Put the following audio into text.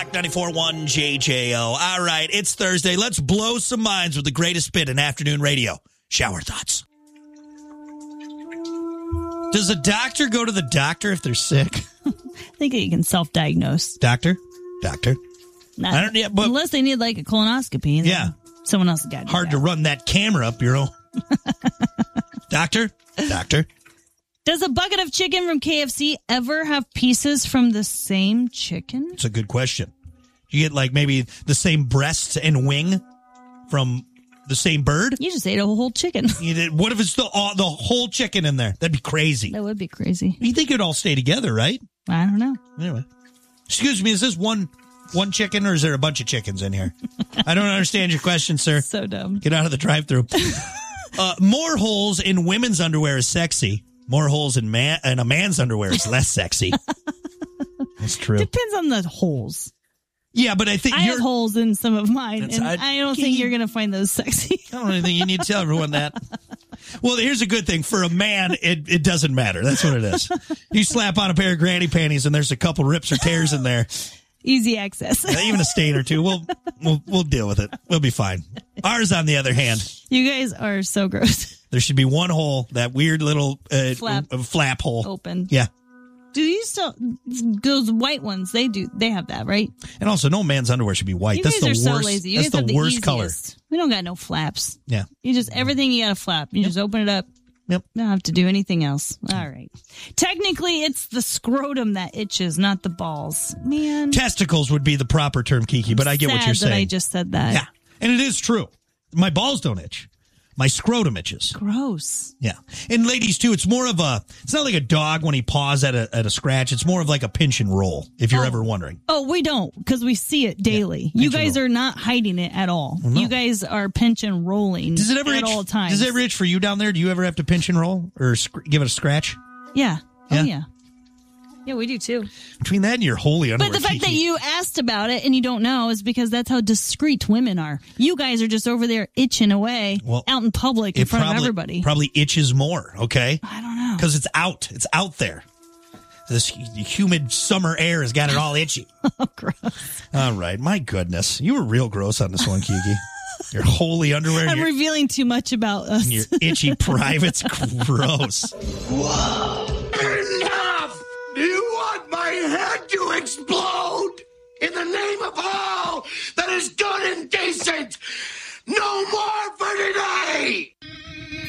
94.1 JJO. All right, it's Thursday. Let's blow some minds with the greatest bit in afternoon radio. Shower thoughts. Does a doctor go to the doctor if they're sick? I think you can self-diagnose. Doctor? Not, I don't, yeah, but, unless they need like a colonoscopy. Yeah. Someone else has got to hard to run that camera up your own. Doctor? Does a bucket of chicken from KFC ever have pieces from the same chicken? It's a good question. You get like maybe the same breasts and wing from the same bird? You just ate a whole chicken. What if it's the whole chicken in there? That'd be crazy. That would be crazy. You think it'd all stay together, right? I don't know. Anyway. Excuse me, is this one chicken or is there a bunch of chickens in here? I don't understand your question, sir. So dumb. Get out of the drive-thru. More holes in women's underwear is sexy. More holes in a man's underwear is less sexy. That's true. Depends on the holes. Yeah, but I think I have holes in some of mine, and I don't think you're going to find those sexy. I don't think you need to tell everyone that. Well, here's a good thing. For a man, it doesn't matter. That's what it is. You slap on a pair of granny panties, and there's a couple rips or tears in there. Easy access. Even a stain or two. We'll deal with it. We'll be fine. Ours, on the other hand. You guys are so gross. There should be one hole, that weird little flap hole. Open. Yeah. Do you still, those white ones, they have that, right? And also, no man's underwear should be white. You That's guys the are worst. So lazy. You that's guys the have worst color. We don't got no flaps. Yeah. You just, everything you got a flap. You just open it up. Yep. Don't have to do anything else. All right. Technically, it's the scrotum that itches, not the balls. Man. Testicles would be the proper term, Kiki, but I get what you're saying. I just said that. Yeah. And it is true. My balls don't itch. My scrotum itches. Gross. Yeah. And ladies, too, it's more of it's not like a dog when he paws at a scratch. It's more of like a pinch and roll, if you're ever wondering. Oh, we don't, because we see it daily. Yeah, you guys are not hiding it at all. Well, no. You guys are pinch and rolling at all times. Does it ever itch for you down there? Do you ever have to pinch and roll or give it a scratch? Yeah. Yeah? Oh, yeah. Yeah, we do too. Between that and your holy underwear, but the fact that you asked about it and you don't know is because that's how discreet women are. You guys are just over there itching away out in public in front of everybody. Probably itches more, okay? I don't know. Because it's out. It's out there. This humid summer air has got it all itchy. Oh, gross. All right. My goodness. You were real gross on this one, Kiki. Your holy underwear. I'm revealing too much about us. And your itchy privates. Gross. Whoa. Enough! Do you want my head to explode? In the name of all that is good and decent, no more for today!